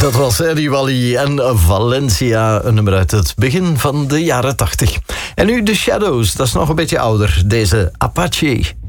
Dat was Eddie Wally en Valencia, een nummer uit het begin van de jaren 80. En nu The Shadows, dat is nog een beetje ouder, deze Apache.